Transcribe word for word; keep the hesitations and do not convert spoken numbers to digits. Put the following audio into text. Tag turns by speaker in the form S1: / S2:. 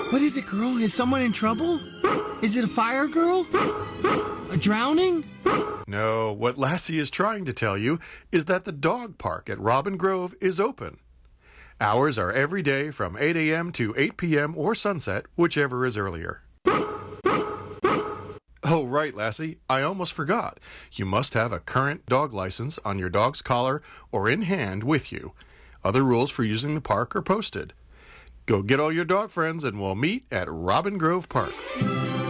S1: What is it, girl? Is someone in trouble? Is it a fire, girl? A drowning?
S2: No, what Lassie is trying to tell you is that the dog park at Robin Grove is open. Hours are every day from eight a.m. to eight p.m. or sunset, whichever is earlier. Oh, right, Lassie, I almost forgot. You must have a current dog license on your dog's collar or in hand with you. Other rules for using the park are posted. Go get all your dog friends and we'll meet at Robin Grove Park.